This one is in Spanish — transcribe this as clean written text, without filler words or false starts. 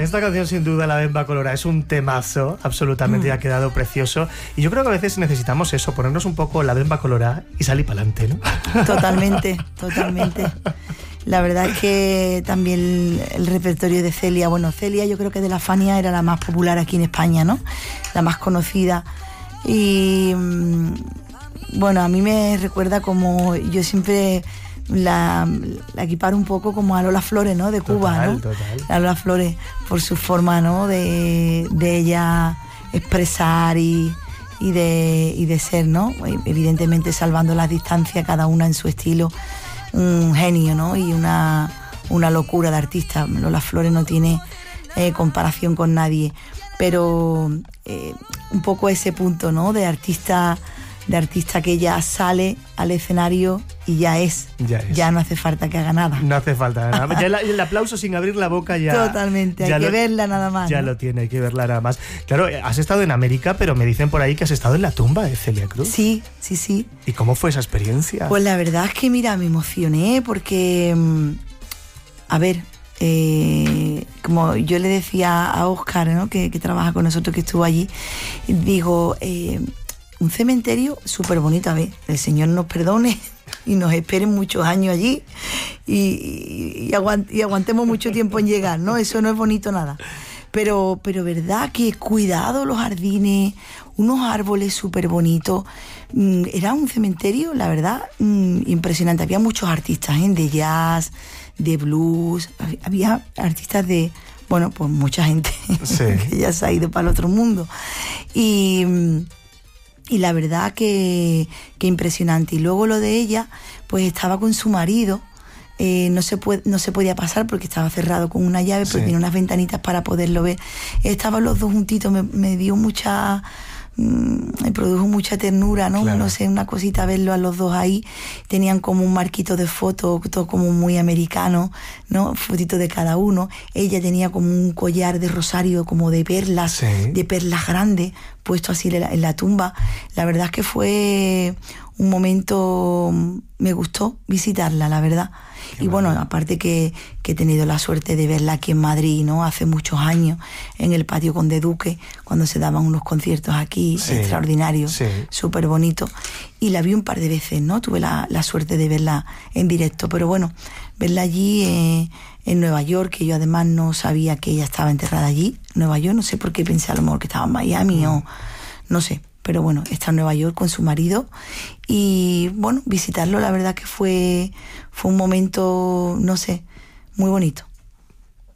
Esta canción sin duda, La Bemba Colorá, es un temazo, absolutamente, y ha quedado precioso. Y yo creo que a veces necesitamos eso, ponernos un poco la Bemba Colorá y salir para adelante, ¿no? Totalmente. La verdad es que también el repertorio de Celia, bueno, Celia yo creo que de la Fania era la más popular aquí en España, ¿no? La más conocida. Y bueno, a mí me recuerda como yo siempre la equiparo un poco como a Lola Flores, ¿no? De Cuba, ¿no? Total. A Lola Flores, por su forma, ¿no? De ella expresar y de ser, ¿no? Evidentemente salvando las distancias, cada una en su estilo, un genio, ¿no? Y una locura de artista. Lola Flores no tiene comparación con nadie, pero un poco ese punto, ¿no? De artista que ya sale al escenario y ya no hace falta que haga nada. No hace falta nada. Ya el aplauso sin abrir la boca ya... Totalmente, hay que verla nada más. Ya, ¿no? Lo tiene, hay que verla nada más. Claro, has estado en América, pero me dicen por ahí que has estado en la tumba de Celia Cruz. Sí. ¿Y cómo fue esa experiencia? Pues la verdad es que, mira, me emocioné porque, a ver, como yo le decía a Óscar, ¿no? que trabaja con nosotros, que estuvo allí, digo... un cementerio súper bonito, a ver, el Señor nos perdone y nos espere muchos años allí y aguantemos mucho tiempo en llegar, ¿no? Eso no es bonito nada. Pero verdad que cuidado los jardines, unos árboles súper bonitos. Era un cementerio, la verdad, impresionante. Había muchos artistas, de jazz, de blues, había artistas de... Bueno, pues mucha gente que ya se ha ido para el otro mundo. Y la verdad que impresionante. Y luego lo de ella, pues estaba con su marido, no se podía pasar porque estaba cerrado con una llave, pero tenía unas ventanitas para poderlo ver. Estaban los dos juntitos, me dio mucha... me produjo mucha ternura, ¿no? Claro. No sé, una cosita verlo a los dos ahí. Tenían como un marquito de foto, todo como muy americano, ¿no? Fotito de cada uno. Ella tenía como un collar de rosario como de perlas grandes, puesto así en la tumba. La verdad es que fue un momento, me gustó visitarla, la verdad. Y bueno, aparte que he tenido la suerte de verla aquí en Madrid, ¿no? Hace muchos años, en el Patio Conde Duque, cuando se daban unos conciertos aquí extraordinarios, súper bonitos. Y la vi un par de veces, ¿no? Tuve la suerte de verla en directo. Pero bueno, verla allí en Nueva York, que yo además no sabía que ella estaba enterrada allí, Nueva York, no sé por qué pensé a lo mejor que estaba en Miami o no sé. Pero bueno, está en Nueva York con su marido y bueno, visitarlo la verdad que fue un momento, no sé, muy bonito.